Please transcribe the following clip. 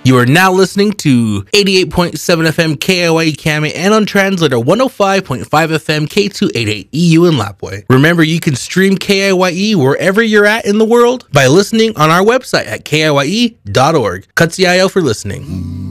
You are now listening to 88.7 FM KIYE Kame and on translator 105.5 FM K288 EU in Lapwai. Remember, you can stream KIYE wherever you're at in the world by listening on our website at KIYE.org. Katsiayo for listening.